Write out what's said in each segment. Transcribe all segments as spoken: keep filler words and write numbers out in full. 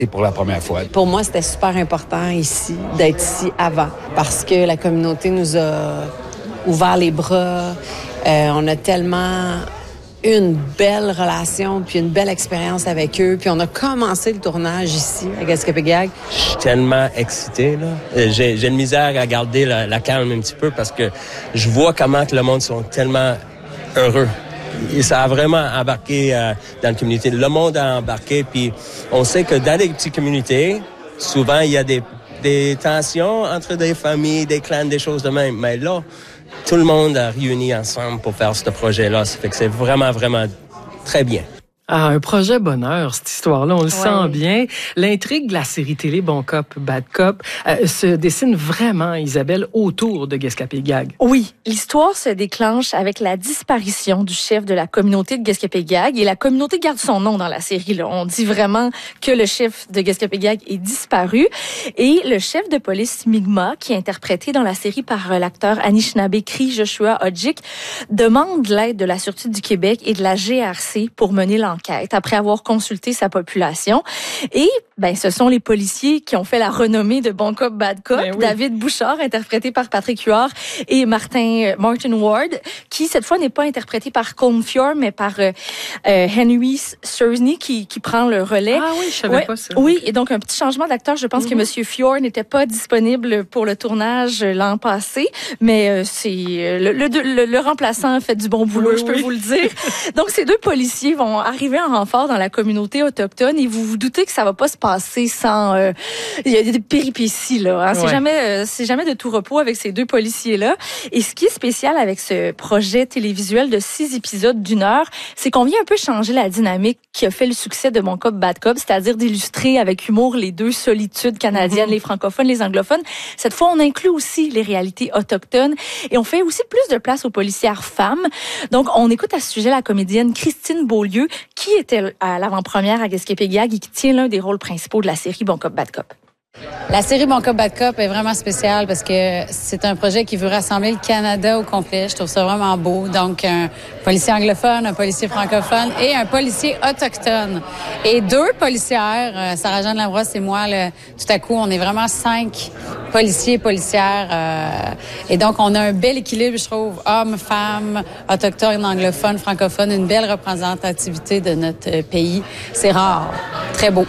Et pour la première fois. Pour moi, c'était super important ici, d'être ici avant, parce que la communauté nous a ouvert les bras. Euh, on a tellement une belle relation, puis une belle expérience avec eux. Puis on a commencé le tournage ici, à Gaspé-Gag. Je suis tellement excité, là. J'ai, j'ai une misère à garder la, la calme un petit peu parce que je vois comment que le monde sont tellement heureux. Et ça a vraiment embarqué euh, dans la communauté. Le monde a embarqué, puis on sait que dans les petites communautés, souvent, il y a des, des tensions entre des familles, des clans, des choses de même. Mais là, tout le monde a réuni ensemble pour faire ce projet-là. Ça fait que c'est vraiment, vraiment très bien. Ah, un projet bonheur, cette histoire-là, on le ouais. sent bien. L'intrigue de la série télé Bon Cop, Bad Cop euh, se dessine vraiment, Isabelle, autour de Gaspé-Gag. Oui, l'histoire se déclenche avec la disparition du chef de la communauté de Gaspé-Gag et la communauté garde son nom dans la série. Là. On dit vraiment que le chef de Gaspé-Gag est disparu et le chef de police Mi'kmaq, qui est interprété dans la série par l'acteur Anishinaabe Cree Joshua Odjick, demande l'aide de la Sûreté du Québec et de la G R C pour mener l'enquête. Après avoir consulté sa population. Et ben, ce sont les policiers qui ont fait la renommée de Bon Cop, Bad Cop. Ben oui. David Bouchard, interprété par Patrick Huard, et Martin, Martin Ward, qui cette fois n'est pas interprété par Colm Feore, mais par euh, euh, Henry Sursney, qui, qui prend le relais. Ah oui, je savais ouais, pas ça. Oui, et donc un petit changement d'acteur. Je pense mm-hmm. que Monsieur Feore n'était pas disponible pour le tournage l'an passé, mais euh, c'est le, le, le, le remplaçant a fait du bon boulot, oui, je peux oui. vous le dire. Donc ces deux policiers vont arriver en renfort dans la communauté autochtone et vous vous doutez que ça va pas se passer sans euh, il y a des péripéties là hein? ouais. c'est jamais euh, c'est jamais de tout repos avec ces deux policiers là. Et ce qui est spécial avec ce projet télévisuel de six épisodes d'une heure, c'est qu'on vient un peu changer la dynamique qui a fait le succès de Bon Cop, Bad Cop, c'est-à-dire d'illustrer avec humour les deux solitudes canadiennes, mm-hmm. les francophones, les anglophones. Cette fois, on inclut aussi les réalités autochtones et on fait aussi plus de place aux policières femmes. Donc on écoute à ce sujet la comédienne Christine Beaulieu, qui était à l'avant-première à Gaspé-Gag et qui tient l'un des rôles principaux de la série Bon Cop, Bad Cop. La série Bon Cop, Bad Cop est vraiment spéciale parce que c'est un projet qui veut rassembler le Canada au complet. Je trouve ça vraiment beau. Donc, un policier anglophone, un policier francophone et un policier autochtone. Et deux policières, Sarah-Jeanne Labrosse et moi, là, tout à coup, on est vraiment cinq policiers et policières. Euh, et donc, on a un bel équilibre, je trouve, hommes, femmes, autochtones, anglophones, francophones, une belle représentativité de notre pays. C'est rare. Très beau.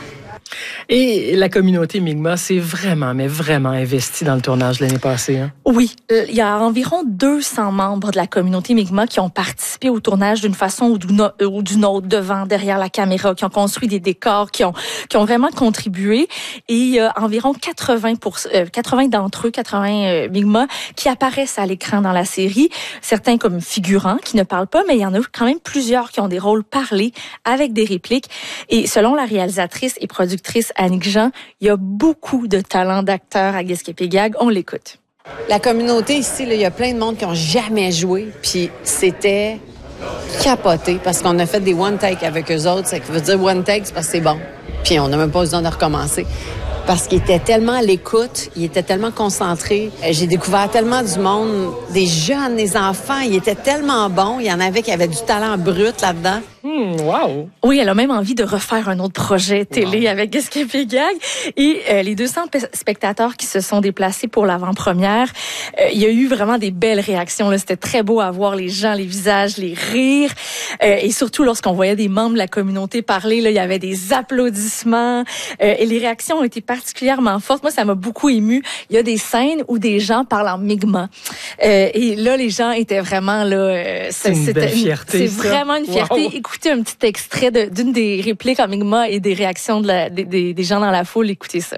Et la communauté Mi'kmaq s'est vraiment, mais vraiment investie dans le tournage l'année passée. Hein? Oui, il y a environ deux cents membres de la communauté Mi'kmaq qui ont participé au tournage d'une façon ou d'une autre, devant, derrière la caméra, qui ont construit des décors, qui ont, qui ont vraiment contribué. Et il y a environ quatre-vingts, pour, euh, quatre-vingts d'entre eux, quatre-vingts euh, Mi'kmaq, qui apparaissent à l'écran dans la série. Certains comme figurants, qui ne parlent pas, mais il y en a quand même plusieurs qui ont des rôles parlés, avec des répliques. Et selon la réalisatrice et productrice Annick Jean, il y a beaucoup de talents d'acteurs à Gaspé-Gag. On l'écoute. La communauté ici, là, il y a plein de monde qui n'ont jamais joué, puis c'était capoté parce qu'on a fait des one take avec eux autres. Ça veut dire one take, c'est parce que c'est bon. Puis on n'a même pas besoin de recommencer. Parce qu'ils étaient tellement à l'écoute, ils étaient tellement concentrés. J'ai découvert tellement du monde, des jeunes, des enfants, ils étaient tellement bons. Il y en avait qui avaient du talent brut là-dedans. Mmh, wow! Oui, elle a même envie de refaire un autre projet télé wow. avec Gaspé-Gag. Et euh, les deux cents pe- spectateurs qui se sont déplacés pour l'avant-première, euh, il y a eu vraiment des belles réactions. Là. C'était très beau à voir les gens, les visages, les rires. Euh, et surtout, lorsqu'on voyait des membres de la communauté parler, là, il y avait des applaudissements. Euh, et les réactions ont été particulièrement fortes. Moi, ça m'a beaucoup émue. Il y a des scènes où des gens parlent en Mi'kmaq. Euh, et là, les gens étaient vraiment là... Euh, c'est une belle fierté, C'est ça. Vraiment une fierté. Wow. Écoutez un petit extrait de, d'une des répliques en Mi'kmaq et des réactions de la, des, des, des gens dans la foule. Écoutez ça.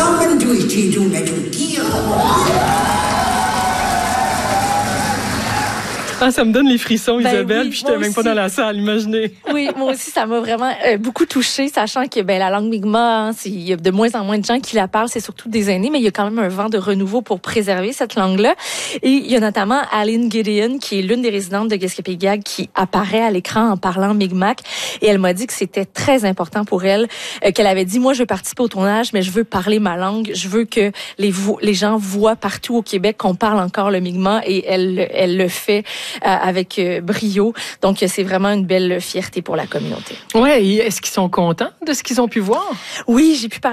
Ah, ça me donne les frissons, ben Isabelle, oui, puis j'étais même aussi. pas dans la salle, imaginez. Oui, moi aussi, ça m'a vraiment euh, beaucoup touchée, sachant que ben la langue Mi'kmaq, hein, il y a de moins en moins de gens qui la parlent, c'est surtout des aînés, mais il y a quand même un vent de renouveau pour préserver cette langue-là. Et il y a notamment Aline Gideon, qui est l'une des résidentes de Gaspé-Gag, qui apparaît à l'écran en parlant Mi'kmaq. Et elle m'a dit que c'était très important pour elle, euh, qu'elle avait dit, moi, je veux participer au tournage, mais je veux parler ma langue, je veux que les, vo- les gens voient partout au Québec qu'on parle encore le Mi'kmaq, et elle, elle le fait avec euh, brio. Donc, c'est vraiment une belle fierté pour la communauté. Ouais, et est-ce qu'ils sont contents de ce qu'ils ont pu voir? Oui, j'ai pu parler